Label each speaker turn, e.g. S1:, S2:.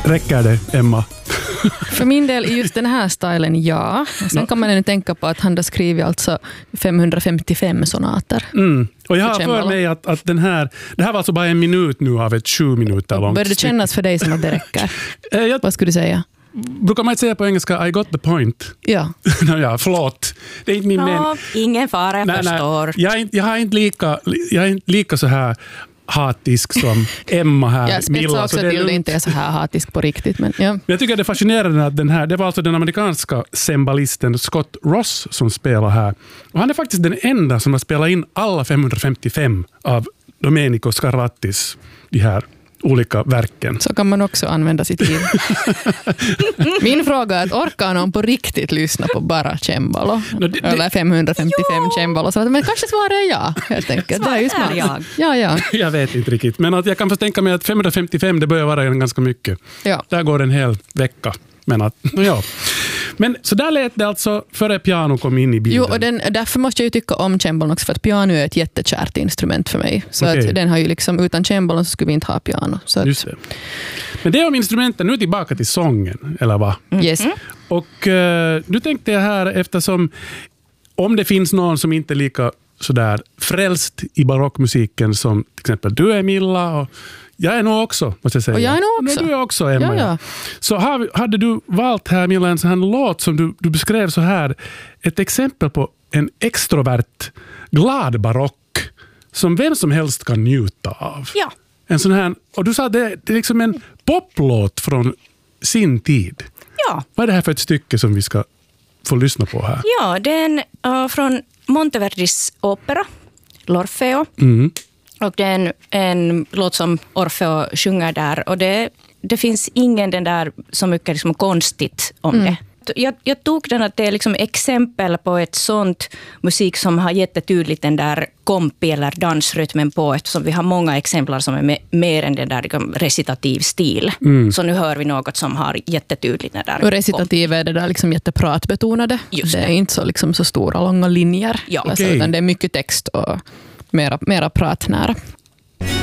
S1: Räcker det, Emma?
S2: För min del i just den här stilen, ja. Sen kan man ju tänka på att han har skrivit alltså 555 sonater.
S1: Och jag har för mig att det här var alltså bara 1 minut nu av ett 7 minuter långt.
S2: Börjar det kännas för dig som att det räcker? Vad skulle du säga?
S1: Brukar man inte säga på engelska I got the point?
S2: Ja.
S1: Ja, förlåt. Det är inte min mening.
S3: Ingen fara, jag förstår.
S1: Jag är inte lika så här hatisk som Emma här.
S2: Jag spetsar också till det inte är så här hatisk på riktigt. Men, ja.
S1: Jag tycker det är fascinerande att det var alltså den amerikanska cembalisten Scott Ross som spelar här. Och han är faktiskt den enda som har spelat in alla 555 av Domenico Scarlattis de här olika verken.
S2: Så kan man också använda sitt liv. Min fråga är att orkar någon på riktigt lyssna på bara cembalo? Eller 555 cembalo. Men kanske svarar är ja, helt enkelt. Det är ju smart. Ja.
S1: Jag vet inte riktigt. Men att jag kan få tänka mig att 555 det börjar vara ganska mycket.
S2: Ja.
S1: Där går en hel vecka. Men så där lät det alltså före piano kom in i bilden.
S2: Jo, och därför måste jag ju tycka om cembalon också, för att piano är ett jättekärt instrument för mig. Så att den har ju liksom, utan cembalon så skulle vi inte ha piano. Så att...
S1: Just det. Men det är om instrumenten, nu tillbaka till sången, eller vad?
S2: Yes.
S1: Och nu tänkte jag här, eftersom om det finns någon som inte är lika sådär frälst i barockmusiken som till exempel du, Emilla, och jag är nog också, måste jag säga.
S2: Och jag är nog också.
S1: Men du är också, Emma.
S2: Ja.
S1: Så hade du valt här, Milla, en sån här låt som du beskrev så här. Ett exempel på en extrovert, glad barock som vem som helst kan njuta av.
S3: Ja.
S1: En sån här, och du sa att det är liksom en poplåt från sin tid.
S3: Ja.
S1: Vad är det här för ett stycke som vi ska få lyssna på här?
S3: Ja, det är från Monteverdis opera, L'Orfeo. Och det är en låt som Orfeo sjunger där. Och det finns ingen den där så mycket liksom konstigt om det. Jag tog den att det är liksom exempel på ett sånt musik som har jättetydligt den där kompi eller dansrytmen på, eftersom vi har många exemplar som är mer än den där liksom recitativ stil. Så nu hör vi något som har jättetydligt den där.
S2: Och recitativ är det där liksom jättepratbetonade.
S3: Just
S2: det är inte så, liksom, så stora, långa linjer.
S3: Ja.
S2: Utan det är mycket text och mera pratnära.